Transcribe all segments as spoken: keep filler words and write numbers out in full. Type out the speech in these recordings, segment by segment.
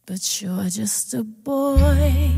but you're just a boy.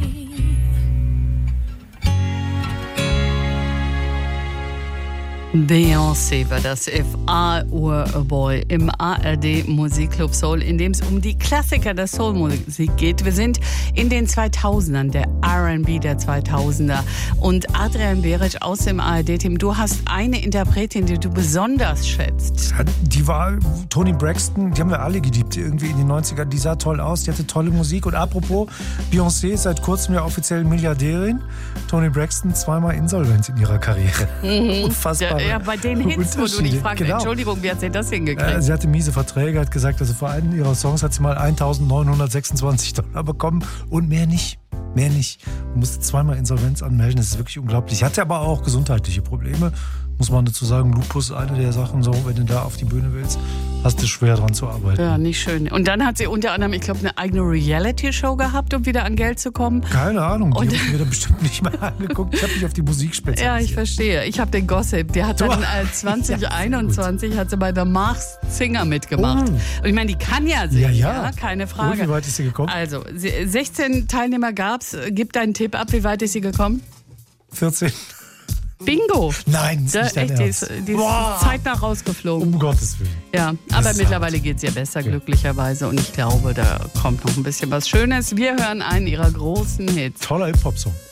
Beyoncé war das, If I Were a Boy, im A R D Musikclub Soul, in dem es um die Klassiker der Soulmusik geht. Wir sind in den zweitausendern, der R and B der zweitausender. Und Adrian Beric aus dem A R D-Team, du hast eine Interpretin, die du besonders schätzt. Die war Toni Braxton, die haben wir alle geliebt irgendwie in den neunzigern. Die sah toll aus, die hatte tolle Musik. Und apropos, Beyoncé ist seit kurzem ja offiziell Milliardärin. Toni Braxton zweimal insolvent in ihrer Karriere. Mhm. Unfassbar. Ja, bei den Hits, wo du dich fragst, genau. Entschuldigung, wie hat sie das hingekriegt? Äh, sie hatte miese Verträge, hat gesagt, also für einen ihrer Songs hat sie mal eintausendneunhundertsechsundzwanzig Dollar bekommen und mehr nicht. Mehr nicht. Musste zweimal Insolvenz anmelden, das ist wirklich unglaublich. Sie hatte aber auch gesundheitliche Probleme, muss man dazu sagen. Lupus, eine der Sachen, so, wenn du da auf die Bühne willst, hast du schwer dran zu arbeiten. Ja, nicht schön. Und dann hat sie unter anderem, ich glaube, eine eigene Reality-Show gehabt, um wieder an Geld zu kommen. Keine Ahnung, die habe ich mir da bestimmt nicht mehr angeguckt. Ich habe mich auf die Musik spezialisiert. Ja, ich verstehe. Ich habe den Gossip. Der hat dann äh, zwanzig einundzwanzig hat sie bei The Masked Singer mitgemacht. Oh. Und ich meine, die kann ja singen, ja, ja. ja, keine Frage. Und wie weit ist sie gekommen? Also, sechzehn Teilnehmer gab's. Gib deinen Tipp ab, wie weit ist sie gekommen? vierzehn. Bingo! Nein, das ist nicht dein echt, die Ernst. ist, die ist zeitnah rausgeflogen. Um Gottes Willen. Ja, aber mittlerweile geht es ihr besser, okay. glücklicherweise. Und ich glaube, da kommt noch ein bisschen was Schönes. Wir hören einen ihrer großen Hits. Toller Hip-Hop-Song.